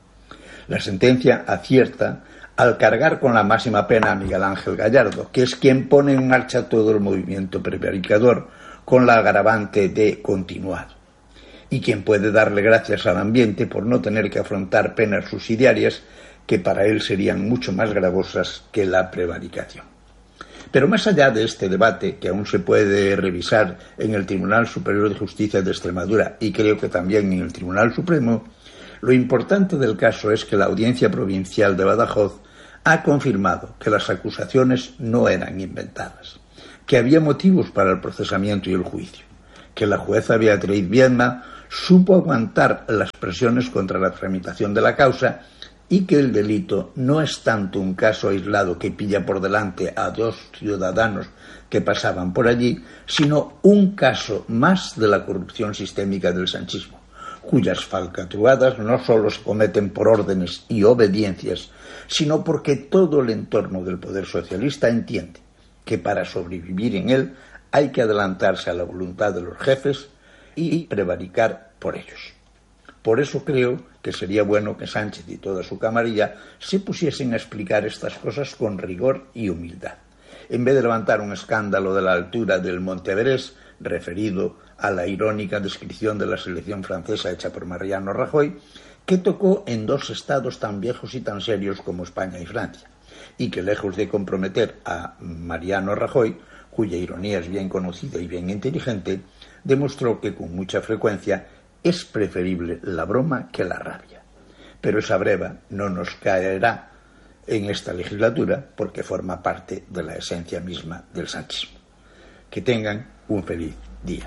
La sentencia acierta al cargar con la máxima pena a Miguel Ángel Gallardo, que es quien pone en marcha todo el movimiento prevaricador, con la agravante de continuar, y quien puede darle gracias al ambiente por no tener que afrontar penas subsidiarias que para él serían mucho más gravosas que la prevaricación. Pero más allá de este debate, que aún se puede revisar en el Tribunal Superior de Justicia de Extremadura y creo que también en el Tribunal Supremo, lo importante del caso es que la Audiencia Provincial de Badajoz ha confirmado que las acusaciones no eran inventadas, que había motivos para el procesamiento y el juicio, que la jueza Beatriz Viedma supo aguantar las presiones contra la tramitación de la causa y que el delito no es tanto un caso aislado que pilla por delante a dos ciudadanos que pasaban por allí, sino un caso más de la corrupción sistémica del sanchismo, cuyas falcatruadas no solo se cometen por órdenes y obediencias, sino porque todo el entorno del poder socialista entiende que para sobrevivir en él hay que adelantarse a la voluntad de los jefes y prevaricar por ellos. Por eso creo que sería bueno que Sánchez y toda su camarilla se pusiesen a explicar estas cosas con rigor y humildad, en vez de levantar un escándalo de la altura del Monte Everest, referido a la irónica descripción de la selección francesa hecha por Mariano Rajoy, que tocó en dos estados tan viejos y tan serios como España y Francia, y que lejos de comprometer a Mariano Rajoy, cuya ironía es bien conocida y bien inteligente, demostró que con mucha frecuencia es preferible la broma que la rabia. Pero esa breva no nos caerá en esta legislatura porque forma parte de la esencia misma del sanchismo. Que tengan un feliz día.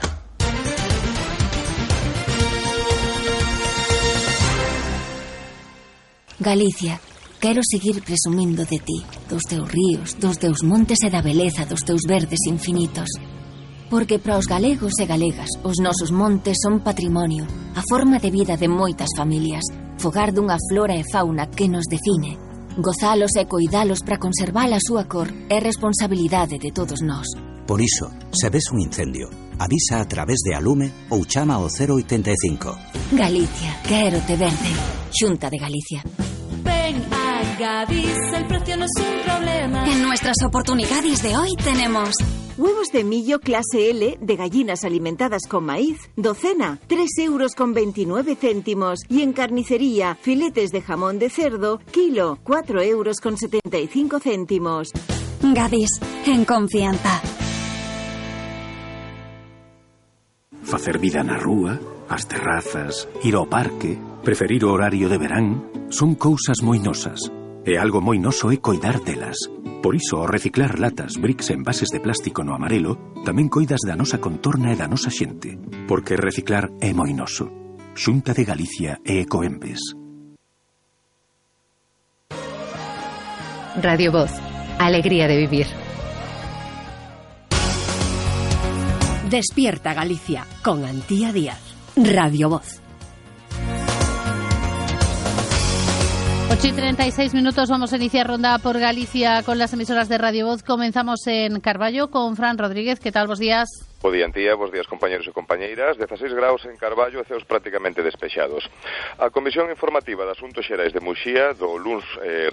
Galicia, quero seguir presumindo de ti, dos teus ríos, dos teus montes e da beleza dos teus verdes infinitos. Porque para os galegos e galegas, os nosos montes son patrimonio, a forma de vida de moitas familias, fogar dunha flora e fauna que nos define. Gozalos e coidalos para conservar a súa cor é responsabilidade de todos nós. Por iso, se ves un incendio, avisa a través de Alume ou chama ao cero oitenta e cinco. Galicia, quero te verde. Xunta de Galicia. Ven a Gadis, el precio no es un problema. En nuestras oportunidades de hoy tenemos huevos de millo clase L de gallinas alimentadas con maíz, docena, tres euros con veintinueve céntimos. Y en carnicería, filetes de jamón de cerdo, kilo, cuatro euros con setenta y cinco céntimos. Gadis, en confianza. Facer vida na rúa, as terrazas, ir ao parque, preferir o horario de verán, son cousas moi nosas. E algo moi noso é coidar delas. Por iso, ao reciclar latas, bricks e envases de plástico no amarelo, tamén coidas da nosa contorna e da nosa xente. Porque reciclar é moi noso. Xunta de Galicia e Ecoembes. Radio Voz. Alegría de vivir. Despierta Galicia con Antía Díaz. Radio Voz. ocho y treinta y seis minutos, vamos a iniciar ronda por Galicia con las emisoras de Radio Voz. Comenzamos en Carballo con Fran Rodríguez. ¿Qué tal? Bos días. Bo día, Antía, bos días, compañeros e compañeiras. dezaseis graus en Carballo e ceos prácticamente despexados. A Comisión Informativa de Asuntos Xerais de Muxía do luns... Eh,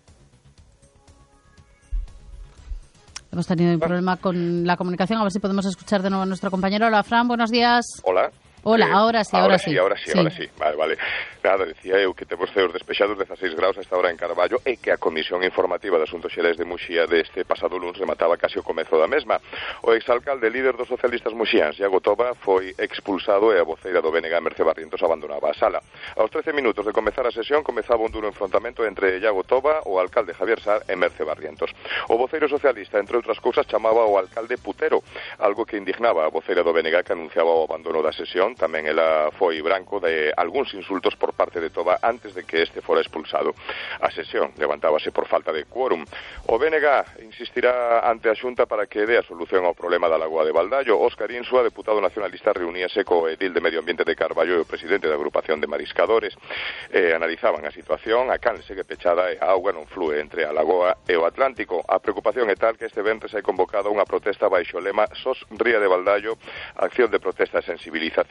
Hemos tenido un problema con la comunicación, a ver si podemos escuchar de nuevo a nuestro compañero. Hola, Fran, buenos días. Hola. Hola, eh, ahora sí, ahora, ahora sí. Ahora sí, sí, ahora sí. Vale, vale. Nada, decía eu que temos ceos despexados dezaseis graus a esta hora en Carballo e que a Comisión Informativa de Asuntos Xerais de Muxía deste pasado luns remataba casi o comezo da mesma. O exalcalde líder dos socialistas muxiáns, Iago Toba, foi expulsado e a voceira do B N G, Merce Barrientos, abandonaba a sala. Aos trece minutos de comezar a sesión comezaba un duro enfrontamento entre Iago Toba, o alcalde Javier Sar e Merce Barrientos. O voceiro socialista, entre outras cousas, chamaba ao alcalde putero, algo que indignaba a voceira do B N G, que anunciaba o abandono da sesión. Tamén ela foi branco de algúns insultos por parte de Toba antes de que este fora expulsado. A sesión levantábase por falta de quórum. O B N G insistirá ante a Xunta para que dé a solución ao problema da Lagoa de Baldaio. Óscar Insua, deputado nacionalista, reuníase co edil de Medio Ambiente de Carballo e o presidente da agrupación de mariscadores. Eh, analizaban a situación, a can segue pechada e a auga non flúe entre a Lagoa e o Atlántico. A preocupación é tal que este venres hai convocado unha protesta baixo o lema S O S Ría de Baldaio, acción de protesta e sensibilización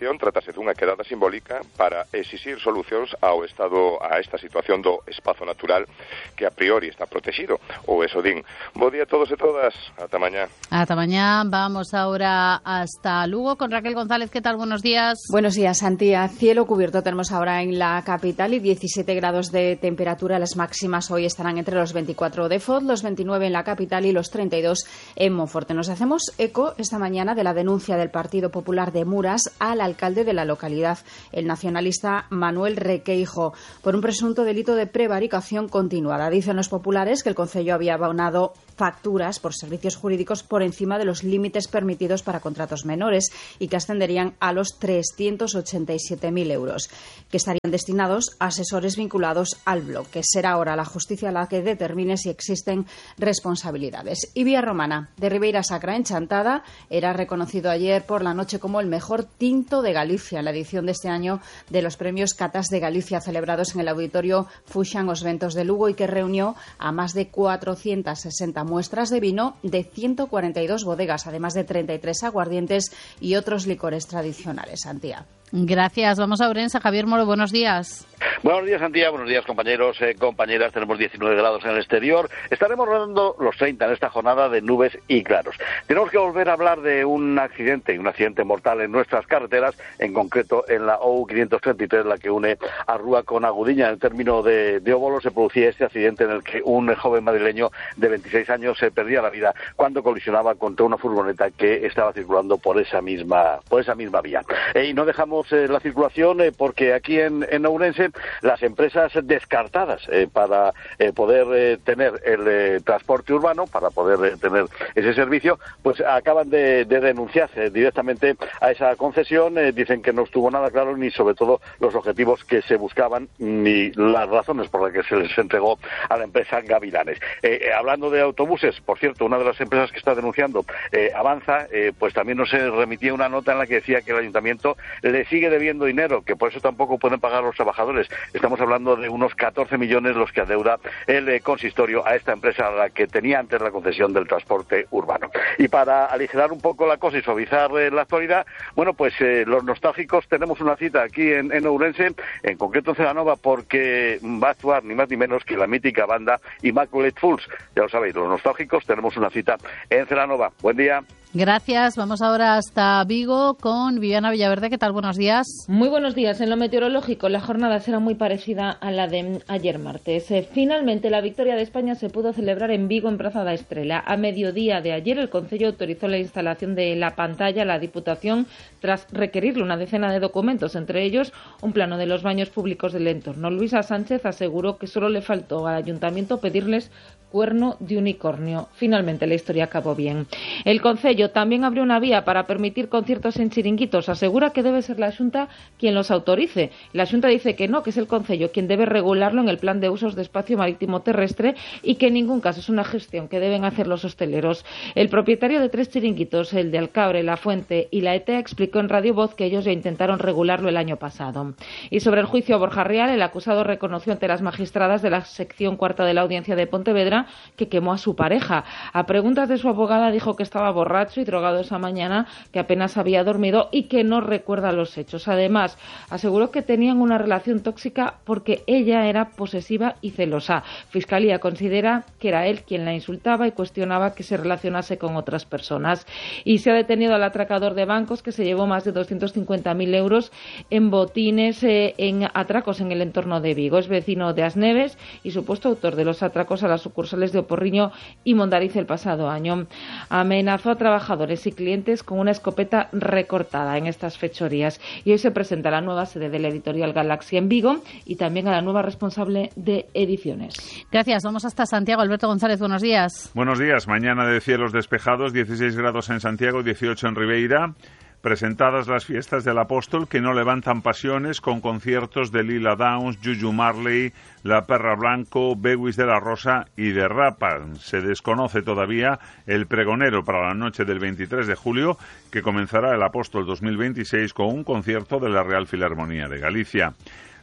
reunión tratase dunha quedada simbólica para exixir solucións ao estado, a esta situación do espazo natural que a priori está protegido, ou eso din. Bo día a todos e todas, ata mañá. Ata mañá, vamos ahora hasta Lugo con Raquel González. ¿Qué tal? Buenos días. Buenos días, Santía. Cielo cubierto tenemos ahora en la capital y diecisiete grados de temperatura. Las máximas hoy estarán entre los veinticuatro de Foz, los veintinueve en la capital y los treinta y dos en Monforte. Nos hacemos eco esta mañana de la denuncia del Partido Popular de Muras al alcalde de la localidad, el nacionalista Manuel Requeijo, por un presunto delito de prevaricación continuada. Dicen los populares que el concello había abonado facturas por servicios jurídicos por encima de los límites permitidos para contratos menores y que ascenderían a los trescientos ochenta y siete mil euros, que estarían destinados a asesores vinculados al bloque. Será ahora la justicia la que determine si existen responsabilidades. Y Vía Romana, de Ribeira Sacra en Chantada, era reconocido ayer por la noche como el mejor tinto de Galicia en la edición de este año de los premios Catas de Galicia celebrados en el auditorio Fuxan Os Ventos de Lugo y que reunió a más de cuatrocientas sesenta muestras de vino de ciento cuarenta y dos bodegas, además de treinta y tres aguardientes y otros licores tradicionales. Antía. Gracias. Vamos a Ourense. Javier Moro, buenos días. Buenos días, Antía. Buenos días, compañeros, eh, compañeras. Tenemos diecinueve grados en el exterior. Estaremos rodando los treinta en esta jornada de nubes y claros. Tenemos que volver a hablar de un accidente, un accidente mortal en nuestras carreteras, en concreto en la O U quinientos treinta y tres, la que une a Rúa con Agudiña. En el término de, de Óbolo se producía este accidente en el que un joven madrileño de veintiséis años se perdía la vida cuando colisionaba contra una furgoneta que estaba circulando por esa misma, por esa misma vía. Eh, y no dejamos eh, la circulación eh, porque aquí en, en Ourense las empresas descartadas eh, para eh, poder eh, tener el eh, transporte urbano, para poder eh, tener ese servicio, pues acaban de, de denunciar eh, directamente a esa concesión. Eh, dicen que no estuvo nada claro ni sobre todo los objetivos que se buscaban ni las razones por las que se les entregó a la empresa Gavilanes. Eh, eh, hablando de autobuses, por cierto, una de las empresas que está denunciando eh, Avanza, eh, pues también nos remitía una nota en la que decía que el ayuntamiento le sigue debiendo dinero, que por eso tampoco pueden pagar los trabajadores. Estamos hablando de unos catorce millones los que adeuda el eh, consistorio a esta empresa a la que tenía antes la concesión del transporte urbano. Y para aligerar un poco la cosa y suavizar eh, la actualidad, bueno, pues eh, los nostálgicos tenemos una cita aquí en, en Ourense, en concreto en Celanova, porque va a actuar ni más ni menos que la mítica banda Immaculate Fools. Ya lo sabéis, los nostálgicos tenemos una cita en Celanova. Buen día. Gracias. Vamos ahora hasta Vigo con Viviana Villaverde. ¿Qué tal? Buenos días. Muy buenos días. En lo meteorológico, la jornada será muy parecida a la de ayer martes. Eh, finalmente, la victoria de España se pudo celebrar en Vigo, en Praza da Estrela. A mediodía de ayer, el Concello autorizó la instalación de la pantalla a la Diputación tras requerirle una decena de documentos, entre ellos un plano de los baños públicos del entorno. Luisa Sánchez aseguró que solo le faltó al Ayuntamiento pedirles cuerno de unicornio. Finalmente, la historia acabó bien. El Concello también abrió una vía para permitir conciertos en chiringuitos. Asegura que debe ser la Xunta quien los autorice. La Xunta dice que no, que es el Concello quien debe regularlo en el plan de usos de espacio marítimo terrestre y que en ningún caso es una gestión que deben hacer los hosteleros. El propietario de tres chiringuitos, el de Alcabre, La Fuente y La E T E A, explicó en Radio Voz que ellos ya intentaron regularlo el año pasado. Y sobre el juicio a Borja Rial, el acusado reconoció ante las magistradas de la sección cuarta de la Audiencia de Pontevedra que quemó a su pareja. A preguntas de su abogada dijo que estaba borracho y drogado esa mañana, que apenas había dormido y que no recuerda los hechos. Además, aseguró que tenían una relación tóxica porque ella era posesiva y celosa. Fiscalía considera que era él quien la insultaba y cuestionaba que se relacionase con otras personas. Y se ha detenido al atracador de bancos que se llevó más de doscientos cincuenta mil euros en botines, eh, en atracos en el entorno de Vigo. Es vecino de Asneves y supuesto autor de los atracos a las sucursales de Oporriño y Mondariz el pasado año. Amenazó a trabajadores y clientes con una escopeta recortada en estas fechorías. Y hoy se presenta la nueva sede de la editorial Galaxia en Vigo y también a la nueva responsable de ediciones. Gracias. Vamos hasta Santiago. Alberto González, buenos días. Buenos días. Mañana de cielos despejados, dieciséis grados en Santiago, dieciocho en Ribeira. Presentadas las fiestas del Apóstol, que no levantan pasiones, con conciertos de Lila Downs, Juju Marley, La Perra Blanco, Bewis de la Rosa y de Rapa. Se desconoce todavía el pregonero para la noche del veintitrés de julio, que comenzará el Apóstol dos mil veintiséis con un concierto de la Real Filarmonía de Galicia.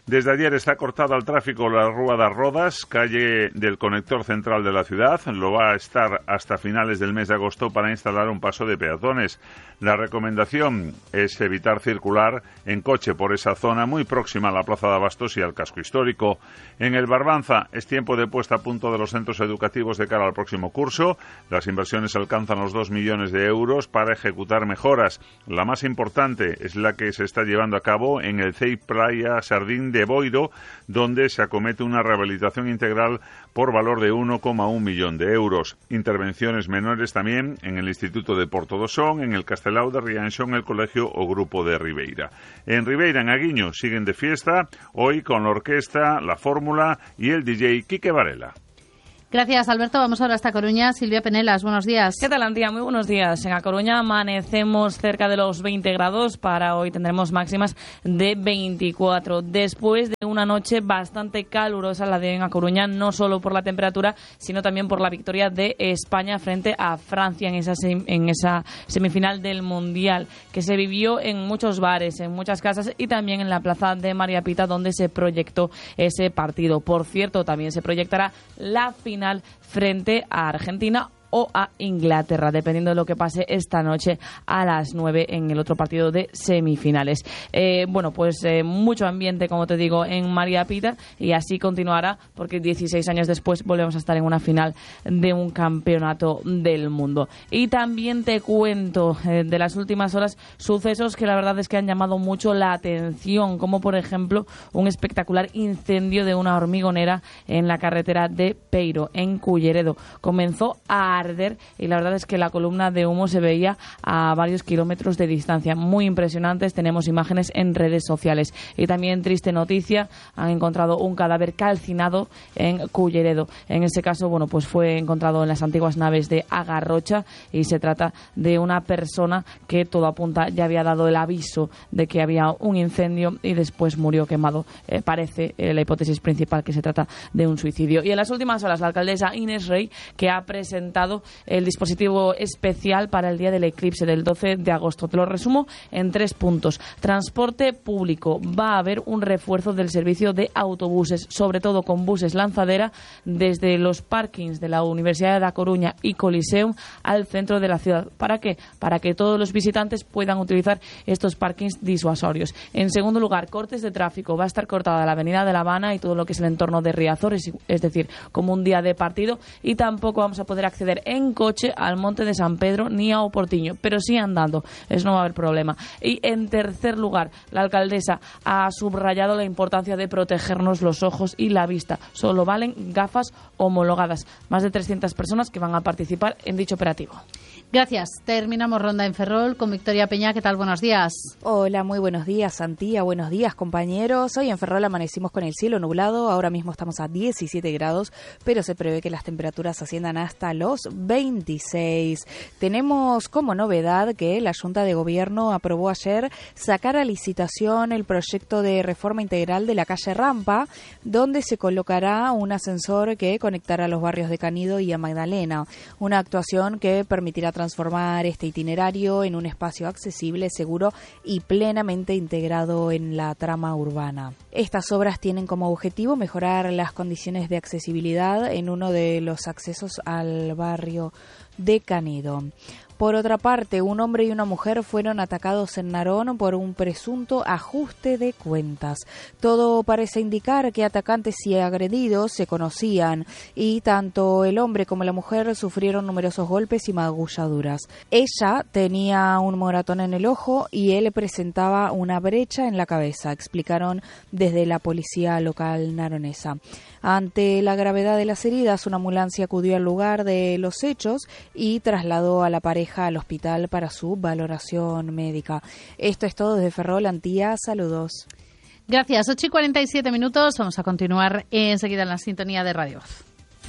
Desde ayer está cortada al tráfico la Rúa das Rodas, calle del conector central de la ciudad. Lo va a estar hasta finales del mes de agosto para instalar un paso de peatones. La recomendación es evitar circular en coche por esa zona muy próxima a la Plaza de Abastos y al casco histórico. En el Barbanza es tiempo de puesta a punto de los centros educativos de cara al próximo curso. Las inversiones alcanzan los dos millones de euros para ejecutar mejoras. La más importante es la que se está llevando a cabo en el C E I Playa Sardín de Boiro, donde se acomete una rehabilitación integral por valor de uno coma uno millón de euros. Intervenciones menores también en el Instituto de Porto do Son, en el Castelao de Rianxo, en el Colegio o Grupo de Ribeira. En Ribeira, en Aguiño, siguen de fiesta, hoy con la orquesta, la fórmula y el D J Quique Varela. Gracias, Alberto. Vamos ahora hasta Coruña. Silvia Penelas, buenos días. ¿Qué tal, Antía? Muy buenos días. En A Coruña amanecemos cerca de los veinte grados. Para hoy tendremos máximas de veinticuatro. Después de una noche bastante calurosa la de en A Coruña, no solo por la temperatura, sino también por la victoria de España frente a Francia en esa, sem- en esa semifinal del Mundial, que se vivió en muchos bares, en muchas casas y también en la plaza de María Pita, donde se proyectó ese partido. Por cierto, también se proyectará la final frente a Argentina o a Inglaterra, dependiendo de lo que pase esta noche a las nueve en el otro partido de semifinales. Eh, bueno, pues eh, mucho ambiente, como te digo, en María Pita, y así continuará, porque dieciséis años después volvemos a estar en una final de un campeonato del mundo. Y también te cuento eh, de las últimas horas sucesos que la verdad es que han llamado mucho la atención, como por ejemplo un espectacular incendio de una hormigonera en la carretera de Peiro, en Culleredo. Comenzó a arder y la verdad es que la columna de humo se veía a varios kilómetros de distancia. Muy impresionantes, tenemos imágenes en redes sociales. Y también triste noticia, han encontrado un cadáver calcinado en Culleredo. En este caso, bueno, pues fue encontrado en las antiguas naves de Agarrocha y se trata de una persona que todo apunta ya había dado el aviso de que había un incendio y después murió quemado. Eh, parece eh, la hipótesis principal que se trata de un suicidio. Y en las últimas horas, la alcaldesa Inés Rey, que ha presentado el dispositivo especial para el día del eclipse del doce de agosto. Te lo resumo en tres puntos. Transporte público. Va a haber un refuerzo del servicio de autobuses, sobre todo con buses lanzadera, desde los parkings de la Universidad de La Coruña y Coliseum al centro de la ciudad. ¿Para qué? Para que todos los visitantes puedan utilizar estos parkings disuasorios. En segundo lugar, cortes de tráfico. Va a estar cortada la avenida de La Habana y todo lo que es el entorno de Riazor, es, es decir, como un día de partido, y tampoco vamos a poder acceder en coche al Monte de San Pedro ni a Oportiño, pero sí andando, eso no va a haber problema. Y en tercer lugar, la alcaldesa ha subrayado la importancia de protegernos los ojos y la vista. Solo valen gafas homologadas. Más de trescientas personas que van a participar en dicho operativo. Gracias. Terminamos ronda en Ferrol con Victoria Peña. ¿Qué tal? Buenos días. Hola, muy buenos días, Santía. Buenos días, compañeros. Hoy en Ferrol amanecimos con el cielo nublado. Ahora mismo estamos a diecisiete grados, pero se prevé que las temperaturas asciendan hasta los veintiséis. Tenemos como novedad que la Junta de Gobierno aprobó ayer sacar a licitación el proyecto de reforma integral de la calle Rampa, donde se colocará un ascensor que conectará los barrios de Canido y a Magdalena. Una actuación que permitirá transformar este itinerario en un espacio accesible, seguro y plenamente integrado en la trama urbana. Estas obras tienen como objetivo mejorar las condiciones de accesibilidad en uno de los accesos al barrio de Canido. Por otra parte, un hombre y una mujer fueron atacados en Narón por un presunto ajuste de cuentas. Todo parece indicar que atacantes y agredidos se conocían y tanto el hombre como la mujer sufrieron numerosos golpes y magulladuras. Ella tenía un moratón en el ojo y él presentaba una brecha en la cabeza, explicaron desde la policía local naronesa. Ante la gravedad de las heridas, una ambulancia acudió al lugar de los hechos y trasladó a la pareja al hospital para su valoración médica. Esto es todo desde Ferrol, Antía. Saludos. Gracias. ocho y cuarenta y siete minutos. Vamos a continuar enseguida en la sintonía de Radio Voz.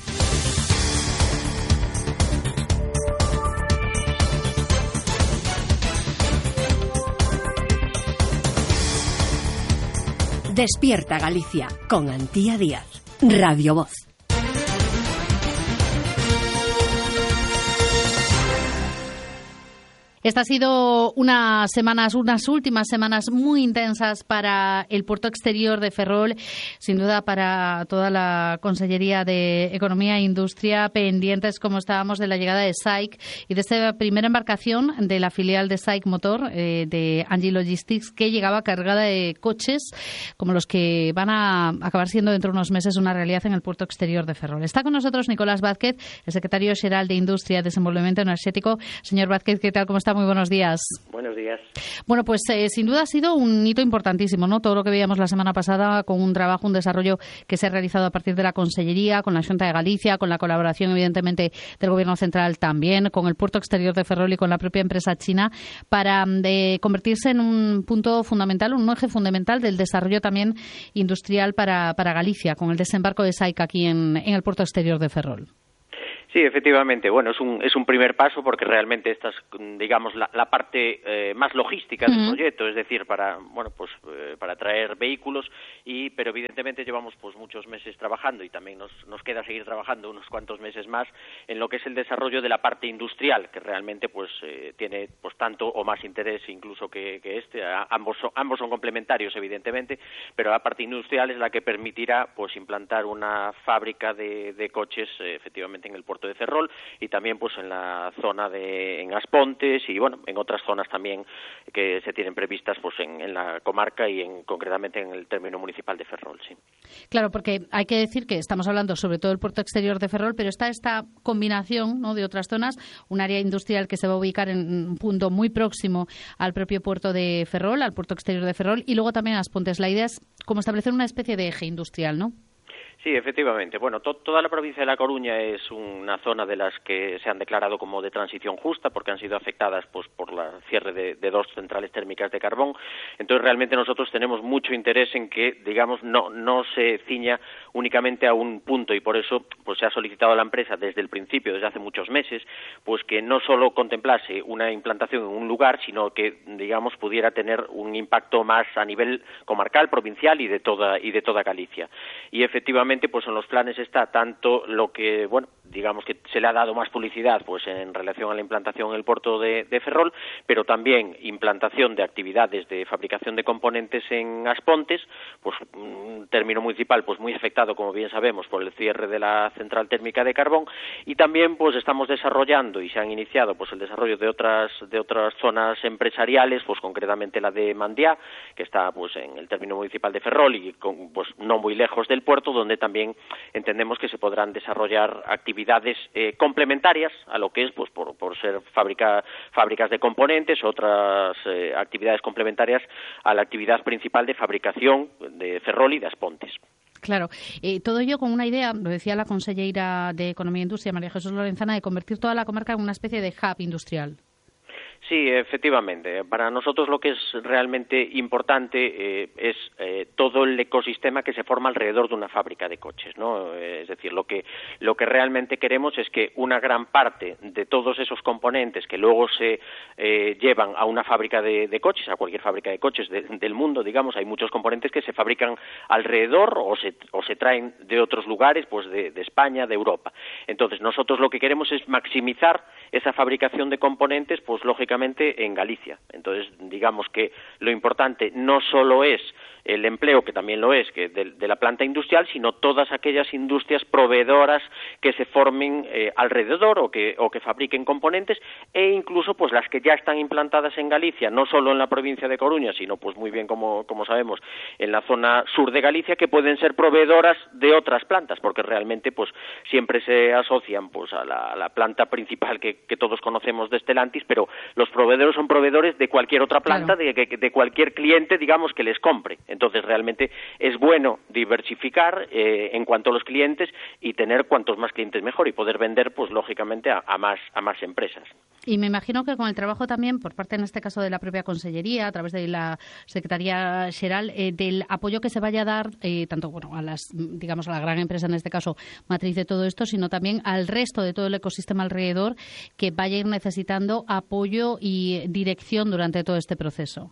Despierta Galicia con Antía Díaz. Radio Voz. Esta ha sido unas semanas, unas últimas semanas muy intensas para el puerto exterior de Ferrol, sin duda para toda la Consellería de Economía e Industria, pendientes como estábamos de la llegada de S A I C y de esta primera embarcación de la filial de S A I C Motor, eh, de Angie Logistics, que llegaba cargada de coches como los que van a acabar siendo dentro de unos meses una realidad en el puerto exterior de Ferrol. Está con nosotros Nicolás Vázquez, el secretario general de Industria y Desenvolvimiento Energético. Señor Vázquez, ¿qué tal? ¿Cómo está? Muy buenos días. Buenos días. Bueno, pues eh, sin duda ha sido un hito importantísimo, ¿no? Todo lo que veíamos la semana pasada con un trabajo, un desarrollo que se ha realizado a partir de la Consellería, con la Xunta de Galicia, con la colaboración, evidentemente, del Gobierno central también, con el puerto exterior de Ferrol y con la propia empresa china, para de convertirse en un punto fundamental, un eje fundamental del desarrollo también industrial para, para Galicia, con el desembarco de S A I C aquí en, en el puerto exterior de Ferrol. Sí, efectivamente. Bueno, es un es un primer paso porque realmente esta es, digamos, la, la parte eh, más logística del uh-huh. proyecto, es decir, para bueno, pues eh, para traer vehículos y pero evidentemente llevamos pues muchos meses trabajando y también nos nos queda seguir trabajando unos cuantos meses más en lo que es el desarrollo de la parte industrial, que realmente pues eh, tiene pues tanto o más interés incluso que, que este. A, ambos son, ambos son complementarios evidentemente, pero la parte industrial es la que permitirá pues implantar una fábrica de, de coches eh, efectivamente en el puerto de Ferrol y también pues en la zona de en Aspontes y bueno en otras zonas también que se tienen previstas pues en, en la comarca y en concretamente en el término municipal de Ferrol, sí. Claro, porque hay que decir que estamos hablando sobre todo del puerto exterior de Ferrol, pero está esta combinación, ¿no?, de otras zonas, un área industrial que se va a ubicar en un punto muy próximo al propio puerto de Ferrol, al puerto exterior de Ferrol y luego también Aspontes. La idea es como establecer una especie de eje industrial, ¿no? Sí, efectivamente. Bueno, to- toda la provincia de La Coruña es una zona de las que se han declarado como de transición justa porque han sido afectadas pues por el cierre de, de dos centrales térmicas de carbón. Entonces, realmente nosotros tenemos mucho interés en que, digamos, no no se ciña únicamente a un punto y por eso pues se ha solicitado a la empresa desde el principio, desde hace muchos meses, pues que no solo contemplase una implantación en un lugar, sino que, digamos, pudiera tener un impacto más a nivel comarcal, provincial y de toda y de toda Galicia. Y efectivamente pues en los planes está tanto lo que, bueno, digamos que se le ha dado más publicidad pues en relación a la implantación en el puerto de, de Ferrol, pero también implantación de actividades de fabricación de componentes en Aspontes, pues un término municipal pues muy afectado, como bien sabemos, por el cierre de la central térmica de carbón y también pues estamos desarrollando y se han iniciado pues el desarrollo de otras de otras zonas empresariales, pues concretamente la de Mandiá, que está pues en el término municipal de Ferrol y con, pues no muy lejos del puerto, donde también entendemos que se podrán desarrollar actividades eh, complementarias a lo que es, pues por, por ser fábrica, fábricas de componentes, otras eh, actividades complementarias a la actividad principal de fabricación de Ferrol y de Aspontes. Claro, eh, todo ello con una idea, lo decía la consellera de Economía e Industria, María Jesús Lorenzana, de convertir toda la comarca en una especie de hub industrial. Sí, efectivamente. Para nosotros lo que es realmente importante eh, es eh, todo el ecosistema que se forma alrededor de una fábrica de coches, ¿no? Eh, es decir, lo que lo que realmente queremos es que una gran parte de todos esos componentes que luego se eh, llevan a una fábrica de, de coches, a cualquier fábrica de coches de, del mundo, digamos, hay muchos componentes que se fabrican alrededor o se o se traen de otros lugares, pues de, de España, de Europa. Entonces, nosotros lo que queremos es maximizar esa fabricación de componentes, pues lógicamente en Galicia. Entonces, digamos que lo importante no solo es el empleo, que también lo es, que de, de la planta industrial, sino todas aquellas industrias proveedoras que se formen eh, alrededor o que, o que fabriquen componentes e incluso pues las que ya están implantadas en Galicia, no solo en la provincia de Coruña, sino pues muy bien como, como sabemos en la zona sur de Galicia, que pueden ser proveedoras de otras plantas, porque realmente pues siempre se asocian pues a la, a la planta principal que, que todos conocemos de Stellantis, pero los proveedores son proveedores de cualquier otra planta, claro, de, de cualquier cliente, digamos, que les compre. Entonces, realmente es bueno diversificar eh, en cuanto a los clientes y tener cuantos más clientes mejor y poder vender, pues lógicamente, a, a más a más empresas. Y me imagino que con el trabajo también, por parte, en este caso, de la propia Consellería, a través de la Secretaría Xeral, eh, del apoyo que se vaya a dar, eh, tanto bueno a las, digamos, a la gran empresa, en este caso, matriz de todo esto, sino también al resto de todo el ecosistema alrededor, que vaya a ir necesitando apoyo y dirección durante todo este proceso.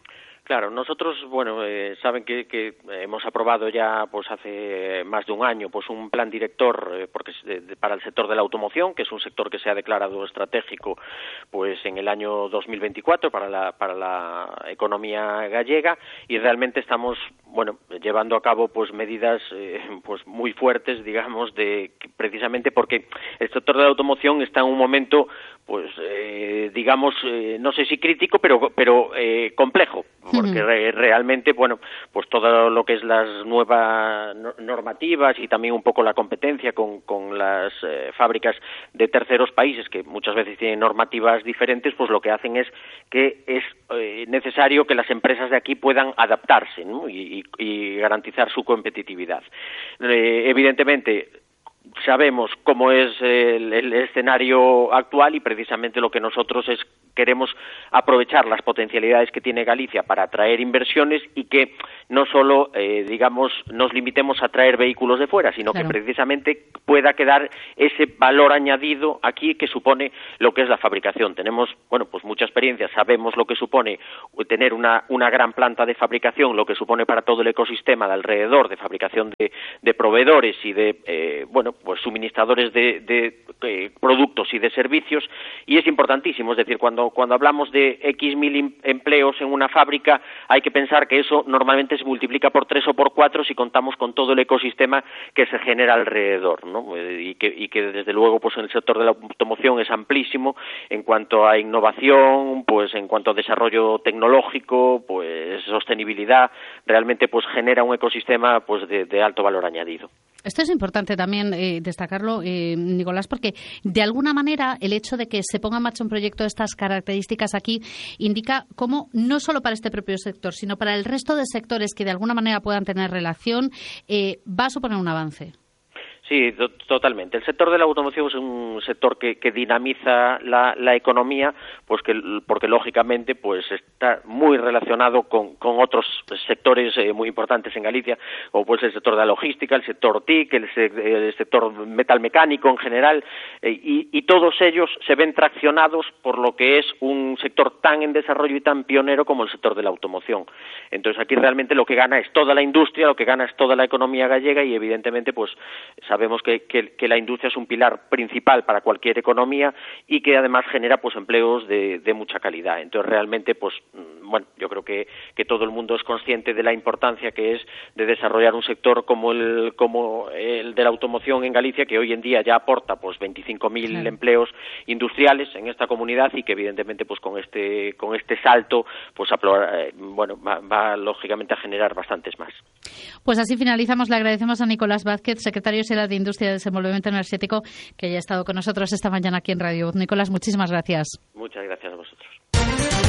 Claro, nosotros, bueno, eh, saben que, que hemos aprobado ya, pues hace más de un año, pues un plan director eh, porque de, de, para el sector de la automoción, que es un sector que se ha declarado estratégico, pues en el año dos mil veinticuatro para la para la economía gallega, y realmente estamos, bueno, llevando a cabo pues medidas eh, pues muy fuertes, digamos, de precisamente porque el sector de la automoción está en un momento, pues eh, digamos, eh, no sé si crítico, pero pero eh, complejo. Porque re realmente, bueno, pues todo lo que es las nuevas normativas y también un poco la competencia con, con las eh, fábricas de terceros países, que muchas veces tienen normativas diferentes, pues lo que hacen es que es eh, necesario que las empresas de aquí puedan adaptarse, ¿no? y, y, y garantizar su competitividad. Eh, evidentemente, sabemos cómo es el, el escenario actual y precisamente lo que nosotros es queremos aprovechar las potencialidades que tiene Galicia para atraer inversiones y que no solo, eh, digamos, nos limitemos a traer vehículos de fuera, sino claro. que precisamente pueda quedar ese valor añadido aquí que supone lo que es la fabricación. Tenemos, bueno, pues mucha experiencia, sabemos lo que supone tener una, una gran planta de fabricación, lo que supone para todo el ecosistema de alrededor de fabricación de, de proveedores y de, eh, bueno, pues suministradores de, de eh, productos y de servicios, y es importantísimo, es decir, cuando cuando hablamos de X mil empleos en una fábrica, hay que pensar que eso normalmente se multiplica por tres o por cuatro si contamos con todo el ecosistema que se genera alrededor, ¿no? Y que, y que desde luego pues en el sector de la automoción es amplísimo en cuanto a innovación, pues en cuanto a desarrollo tecnológico, pues sostenibilidad, realmente pues genera un ecosistema pues de, de alto valor añadido. Esto es importante también eh, destacarlo, eh, Nicolás, porque de alguna manera el hecho de que se ponga en marcha un proyecto de estas características aquí indica cómo no solo para este propio sector, sino para el resto de sectores que de alguna manera puedan tener relación, eh, va a suponer un avance. Sí, to totalmente. El sector de la automoción es un sector que, que dinamiza la, la economía, pues que porque lógicamente pues está muy relacionado con, con otros sectores eh, muy importantes en Galicia, como pues el sector de la logística, el sector T I C, el, se el sector metalmecánico en general, eh, y, y todos ellos se ven traccionados por lo que es un sector tan en desarrollo y tan pionero como el sector de la automoción. Entonces aquí realmente lo que gana es toda la industria, lo que gana es toda la economía gallega y evidentemente pues sabemos que, que, que la industria es un pilar principal para cualquier economía y que además genera pues empleos de, de mucha calidad. Entonces realmente pues bueno, yo creo que, que todo el mundo es consciente de la importancia que es de desarrollar un sector como el como el de la automoción en Galicia, que hoy en día ya aporta pues veinticinco mil claro. empleos industriales en esta comunidad y que evidentemente pues con este con este salto pues eh, bueno va, va lógicamente a generar bastantes más. Pues así finalizamos. Le agradecemos a Nicolás Vázquez, secretario de Industria y Desenvolvimiento Energético, que haya estado con nosotros esta mañana aquí en Radio Voz. Nicolás, muchísimas gracias. Muchas gracias a vosotros.